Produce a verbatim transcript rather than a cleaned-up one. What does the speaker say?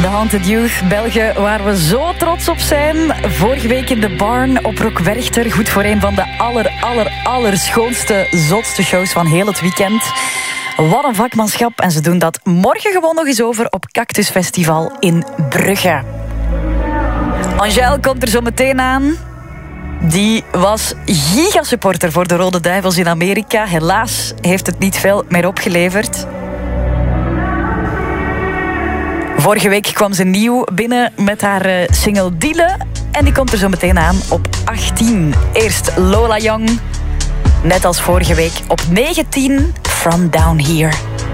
De Haunted Youth, België, waar we zo trots op zijn. Vorige week in de Barn op Rock Werchter. Goed voor een van de aller, aller, aller schoonste, zotste shows van heel het weekend. Wat een vakmanschap. En ze doen dat morgen gewoon nog eens over op Cactus Festival in Brugge. Angèle komt er zo meteen aan. Die was gigasupporter voor de Rode Duivels in Amerika. Helaas heeft het niet veel meer opgeleverd. Vorige week kwam ze nieuw binnen met haar single Dielen. En die komt er zo meteen aan op achttien. Eerst Lola Young. Net als vorige week op negentien, From Down Here.